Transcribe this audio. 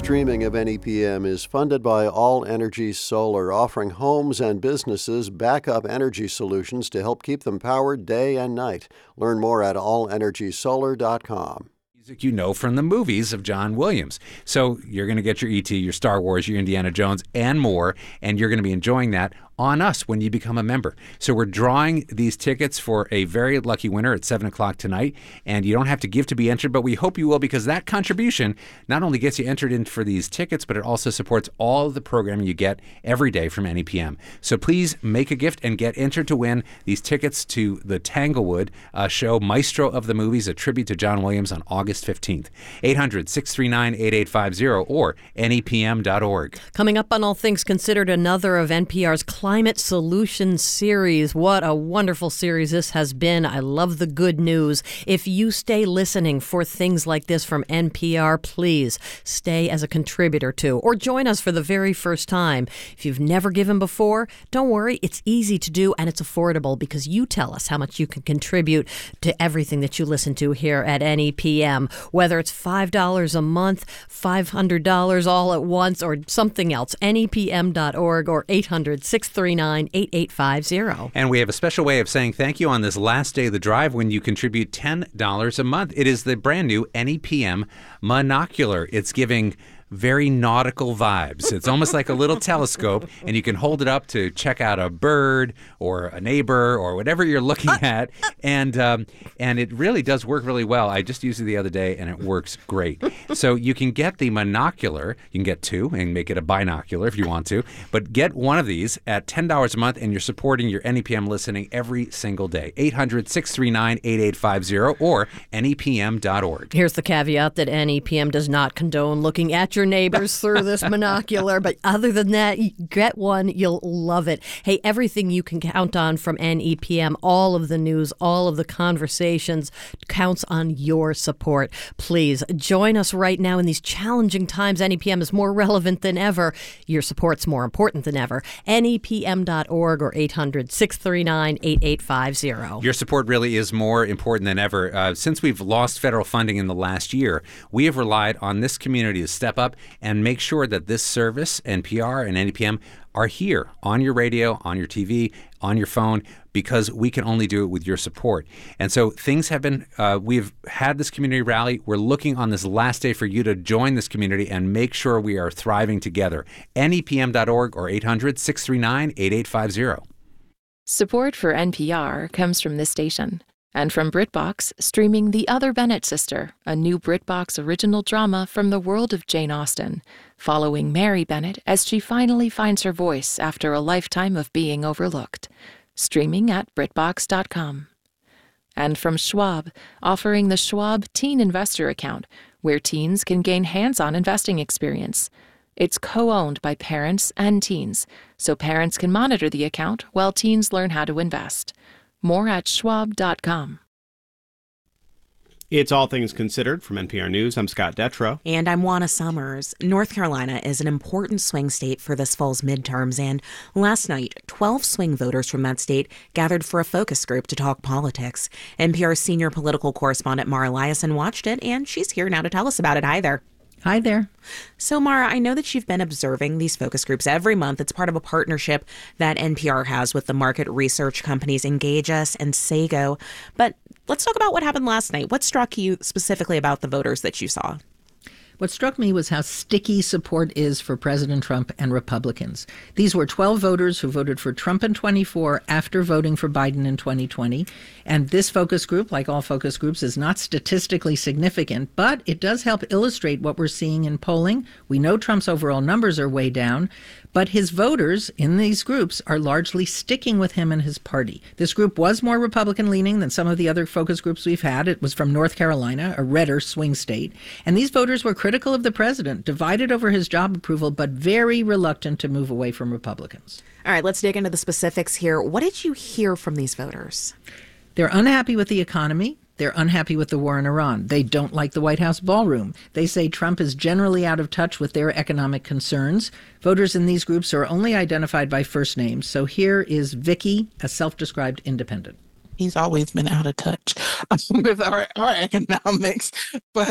streaming of NEPM is funded by All Energy Solar, offering homes and businesses backup energy solutions to help keep them powered day and night. Learn more at allenergysolar.com. Music you know from the movies of John Williams. So you're going to get your E.T., your Star Wars, your Indiana Jones, and more, and you're going to be enjoying that on us when you become a member. So we're drawing these tickets for a very lucky winner at 7 o'clock tonight, and you don't have to give to be entered, but we hope you will, because that contribution not only gets you entered in for these tickets, but it also supports all of the programming you get every day from NEPM. So please make a gift and get entered to win these tickets to the Tanglewood show, Maestro of the Movies, a tribute to John Williams on August 15th. 800-639-8850 or NEPM.org. Coming up on All Things Considered, another of NPR's Climate Solutions series. What a wonderful series this has been. I love the good news. If you stay listening for things like this from NPR, please stay as a contributor to, or join us for the very first time. If you've never given before, don't worry. It's easy to do and it's affordable because you tell us how much you can contribute to everything that you listen to here at NEPM. Whether it's $5 a month, $500 all at once, or something else, NEPM.org or 800-639-8850. And we have a special way of saying thank you on this last day of the drive when you contribute $10 a month. It is the brand new NEPM Monocular. It's giving very nautical vibes. It's almost like a little telescope, and you can hold it up to check out a bird or a neighbor or whatever you're looking at, and it really does work really well. I just used it the other day, and it works great. So you can get the monocular. You can get two and make it a binocular if you want to, but get one of these at $10 a month, and you're supporting your NEPM listening every single day. 800-639-8850 or NEPM.org. Here's the caveat that NEPM does not condone looking at your neighbors through this monocular, but other than that, get one. You'll love it. Hey, everything you can count on from NEPM, all of the news, all of the conversations, counts on your support. Please join us right now in these challenging times. NEPM is more relevant than ever. Your support's more important than ever. NEPM.org or 800-639-8850. Your support really is more important than ever. Since we've lost federal funding in the last year, we have relied on this community to step up and make sure that this service, NPR and NEPM, are here on your radio, on your TV, on your phone, because we can only do it with your support. And so things have been, we've had this community rally. We're looking on this last day for you to join this community and make sure we are thriving together. NEPM.org or 800-639-8850. Support for NPR comes from this station and from BritBox, streaming The Other Bennett Sister, a new BritBox original drama from the world of Jane Austen, following Mary Bennett as she finally finds her voice after a lifetime of being overlooked. Streaming at BritBox.com. And from Schwab, offering the Schwab Teen Investor Account, where teens can gain hands-on investing experience. It's co-owned by parents and teens, so parents can monitor the account while teens learn how to invest. More at schwab.com. It's All Things Considered from NPR News. I'm Scott Detrow. And I'm Juana Summers. North Carolina is an important swing state for this fall's midterms, and last night, 12 swing voters from that state gathered for a focus group to talk politics. NPR's senior political correspondent Mara Liasson watched it, and she's here now to tell us about it. Hi there. Hi there. So, Mara, I know that you've been observing these focus groups every month. It's part of a partnership that NPR has with the market research companies Engage Us and Sago. But let's talk about what happened last night. What struck you specifically about the voters that you saw? What struck me was how sticky support is for President Trump and Republicans. These were 12 voters who voted for Trump in 24 after voting for Biden in 2020. And this focus group, like all focus groups, is not statistically significant, but it does help illustrate what we're seeing in polling. We know Trump's overall numbers are way down, but his voters in these groups are largely sticking with him and his party. This group was more Republican-leaning than some of the other focus groups we've had. It was from North Carolina, a redder swing state. And these voters were critical of the president, divided over his job approval, but very reluctant to move away from Republicans. All right, let's dig into the specifics here. What did you hear from these voters? They're unhappy with the economy. They're unhappy with the war in Iran. They don't like the White House ballroom. They say Trump is generally out of touch with their economic concerns. Voters in these groups are only identified by first names. So here is Vicky, a self-described independent. He's always been out of touch with our economics, but